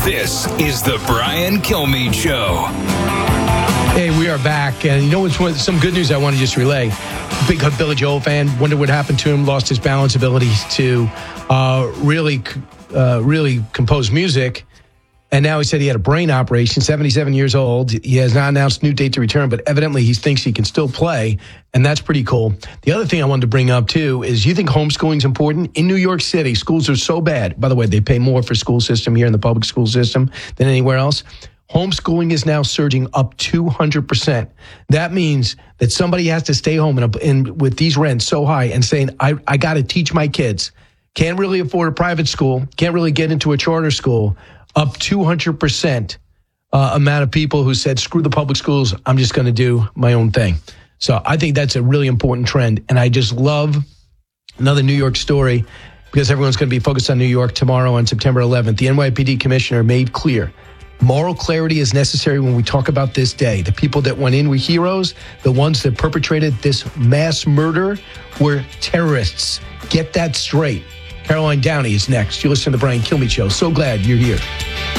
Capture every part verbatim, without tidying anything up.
This is the Brian Kilmeade Show. Hey, we are back. And you know what's one, some good news I want to just relay. Big Billy Joel fan. Wonder what happened to him. Lost his balance ability to uh, really, uh, really compose music. And now he said he had a brain operation, seventy-seven years old. He has not announced a new date to return, but evidently he thinks he can still play, and that's pretty cool. The other thing I wanted to bring up, too, is you think homeschooling is important? In New York City, schools are so bad. By the way, they pay more for school system here in the public school system than anywhere else. Homeschooling is now surging up two hundred percent. That means that somebody has to stay home and, and with these rents so high and saying, I, I got to teach my kids. Can't really afford a private school. Can't really get into a charter school. Up two hundred percent uh, amount of people who said, screw the public schools, I'm just going to do my own thing. So I think that's a really important trend. And I just love another New York story because everyone's going to be focused on New York tomorrow on September eleventh. The N Y P D commissioner made clear moral clarity is necessary when we talk about this day. The people that went in were heroes. The ones that perpetrated this mass murder were terrorists. Get that straight. Caroline Downey is next. You listen to the Brian Kilmeade Show. So glad you're here.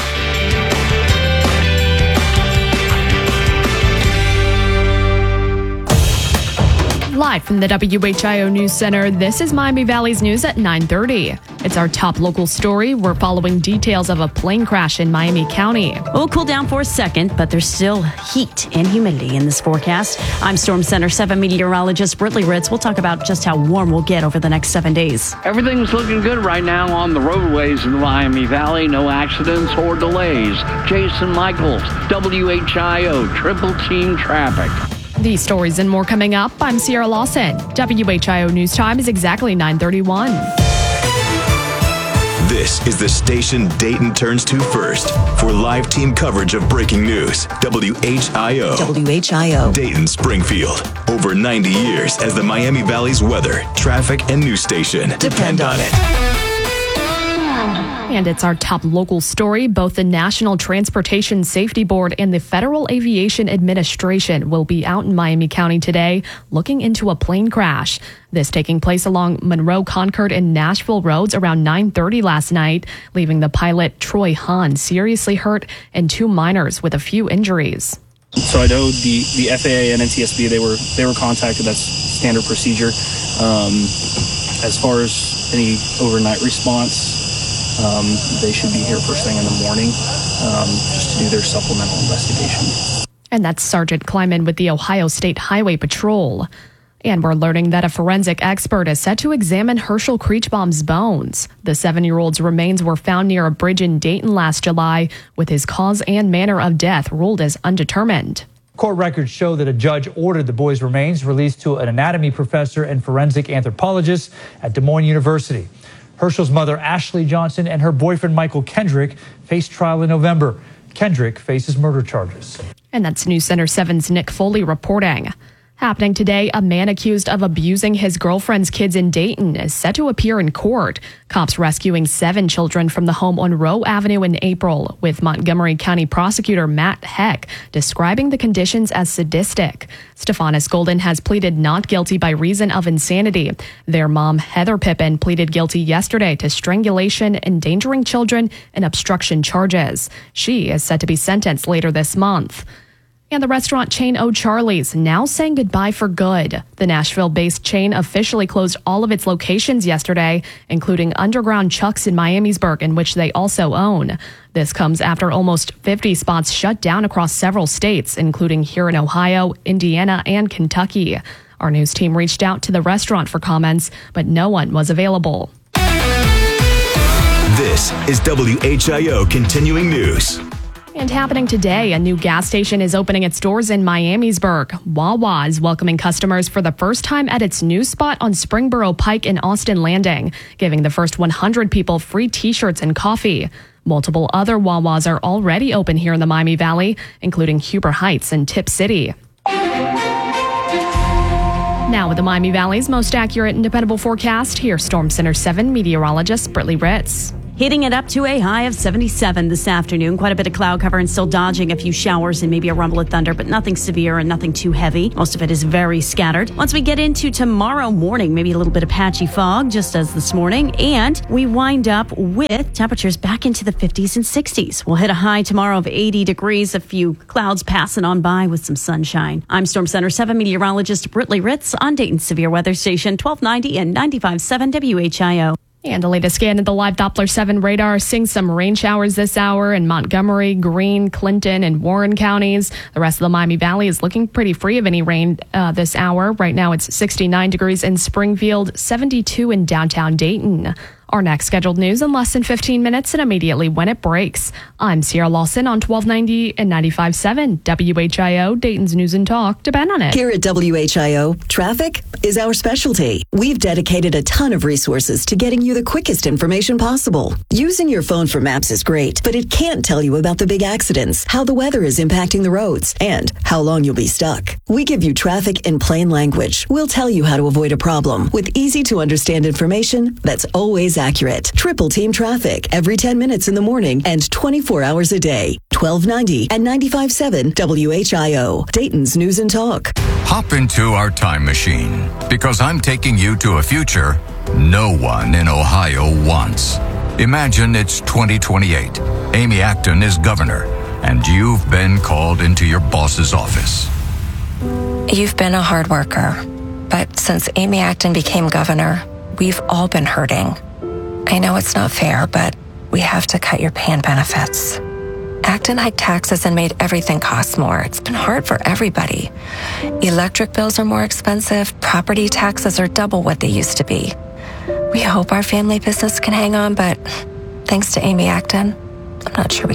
Live from the W H I O News Center, this is Miami Valley's news at nine thirty. It's our top local story. We're following details of a plane crash in Miami County. We'll cool down for a second, but there's still heat and humidity in this forecast. I'm Storm Center seven meteorologist Britley Ritz. We'll talk about just how warm we'll get over the next seven days. Everything's looking good right now on the roadways in the Miami Valley. No accidents or delays. Jason Michaels, W H I O, Triple Team Traffic. These stories and more coming up. I'm Sierra Lawson. W H I O News Time is exactly nine thirty-one. This is the station Dayton turns to first for live team coverage of breaking news. W H I O. W H I O. Dayton, Springfield. Over ninety years as the Miami Valley's weather, traffic, and news station. Depend on it. And it's our top local story. Both the National Transportation Safety Board and the Federal Aviation Administration will be out in Miami County today looking into a plane crash. This taking place along Monroe, Concord, and Nashville roads around nine thirty last night, leaving the pilot Troy Hahn seriously hurt and two minors with a few injuries. So I know the, the F A A and N T S B, they were they were contacted. That's standard procedure. Um, as far as any overnight response, Um, they should be here first thing in the morning um, just to do their supplemental investigation. And that's Sergeant Kleiman with the Ohio State Highway Patrol. And we're learning that a forensic expert is set to examine Herschel Kreechbaum's bones. The seven-year-old's remains were found near a bridge in Dayton last July, with his cause and manner of death ruled as undetermined. Court records show that a judge ordered the boy's remains released to an anatomy professor and forensic anthropologist at Des Moines University. Herschel's mother, Ashley Johnson, and her boyfriend, Michael Kendrick, face trial in November. Kendrick faces murder charges. And that's News Center seven's Nick Foley reporting. Happening today, a man accused of abusing his girlfriend's kids in Dayton is set to appear in court. Cops rescuing seven children from the home on Rowe Avenue in April, with Montgomery County Prosecutor Matt Heck describing the conditions as sadistic. Stephanus Golden has pleaded not guilty by reason of insanity. Their mom, Heather Pippin, pleaded guilty yesterday to strangulation, endangering children, and obstruction charges. She is set to be sentenced later this month. And the restaurant chain O'Charley's now saying goodbye for good. The Nashville-based chain officially closed all of its locations yesterday, including Underground Chuck's in Miamisburg, in which they also own. This comes after almost fifty spots shut down across several states, including here in Ohio, Indiana, and Kentucky. Our news team reached out to the restaurant for comments, but no one was available. This is W H I O Continuing News. And happening today, a new gas station is opening its doors in Miamisburg. Wawa is welcoming customers for the first time at its new spot on Springboro Pike in Austin Landing, giving the first one hundred people free t-shirts and coffee. Multiple other Wawas are already open here in the Miami Valley, including Huber Heights and Tip City. Now with the Miami Valley's most accurate and dependable forecast, here's Storm Center seven meteorologist Britley Ritz. hitting it up to a high of seventy-seven this afternoon. Quite a bit of cloud cover and still dodging a few showers and maybe a rumble of thunder, but nothing severe and nothing too heavy. Most of it is very scattered. Once we get into tomorrow morning, maybe a little bit of patchy fog, just as this morning, and we wind up with temperatures back into the fifties and sixties. We'll hit a high tomorrow of eighty degrees, a few clouds passing on by with some sunshine. I'm Storm Center seven meteorologist Britley Ritz on Dayton's Severe Weather Station, twelve ninety and ninety-five point seven W H I O. And the latest scan of the live Doppler seven radar seeing some rain showers this hour in Montgomery, Greene, Clinton, and Warren counties. The rest of the Miami Valley is looking pretty free of any rain uh, this hour. Right now it's sixty-nine degrees in Springfield, seventy-two in downtown Dayton. Our next scheduled news in less than fifteen minutes and immediately when it breaks. I'm Sierra Lawson on twelve ninety and ninety-five point seven W H I O, Dayton's News and Talk. Depend on it. Here at W H I O, traffic is our specialty. We've dedicated a ton of resources to getting you the quickest information possible. Using your phone for maps is great, but it can't tell you about the big accidents, how the weather is impacting the roads, and how long you'll be stuck. We give you traffic in plain language. We'll tell you how to avoid a problem with easy to understand information that's always accurate. Triple Team Traffic every ten minutes in the morning and twenty-four hours a day. twelve ninety and ninety-five point seven W H I O, Dayton's News and Talk. Hop into our time machine because I'm taking you to a future no one in Ohio wants. Imagine it's twenty twenty-eight. Amy Acton is governor and you've been called into your boss's office. You've been a hard worker, but since Amy Acton became governor, we've all been hurting. I know it's not fair, but we have to cut your pay and benefits. Acton hiked taxes and made everything cost more. It's been hard for everybody. Electric bills are more expensive. Property taxes are double what they used to be. We hope our family business can hang on, but thanks to Amy Acton, I'm not sure we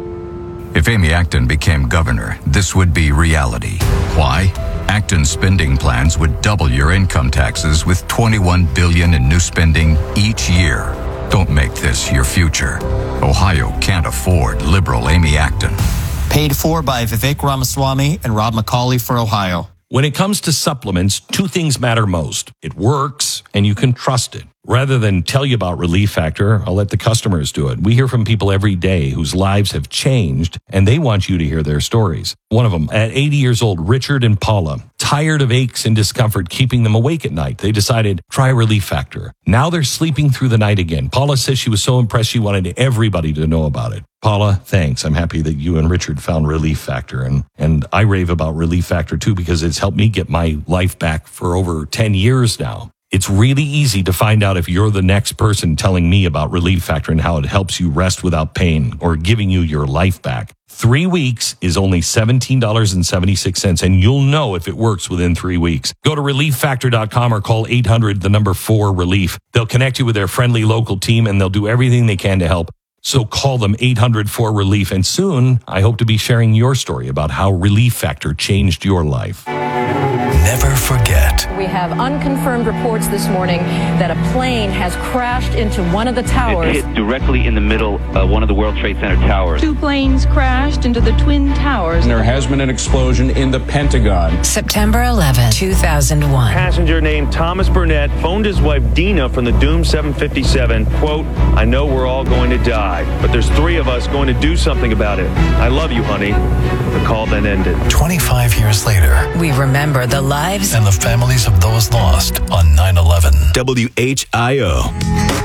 can. If Amy Acton became governor, this would be reality. Why? Acton's spending plans would double your income taxes with twenty-one billion dollars in new spending each year. Don't make this your future. Ohio can't afford liberal Amy Acton. Paid for by Vivek Ramaswamy and Rob McCauley for Ohio. When it comes to supplements, two things matter most. It works and you can trust it. Rather than tell you about Relief Factor, I'll let the customers do it. We hear from people every day whose lives have changed, and they want you to hear their stories. One of them, at eighty years old, Richard and Paula, tired of aches and discomfort keeping them awake at night. They decided, try Relief Factor. Now they're sleeping through the night again. Paula says she was so impressed she wanted everybody to know about it. Paula, thanks. I'm happy that you and Richard found Relief Factor. And, and I rave about Relief Factor, too, because it's helped me get my life back for over ten years now. It's really easy to find out if you're the next person telling me about Relief Factor and how it helps you rest without pain or giving you your life back. Three weeks is only seventeen dollars and seventy-six cents, and you'll know if it works within three weeks. Go to relief factor dot com or call eight hundred, the number four, relief. They'll connect you with their friendly local team, and they'll do everything they can to help. So call them eight hundred, four, relief, and soon I hope to be sharing your story about how Relief Factor changed your life. Never forget. We have unconfirmed reports this morning that a plane has crashed into one of the towers. It hit directly in the middle of one of the World Trade Center towers. Two planes crashed into the Twin Towers. There has been an explosion in the Pentagon. September eleventh, two thousand one. Passenger named Thomas Burnett phoned his wife Dina from the Doom seven fifty-seven. Quote, I know we're all going to die, but there's three of us going to do something about it. I love you, honey. The call then ended. twenty-five years later, we remember the lives and the families of those lost on nine eleven. W H I O.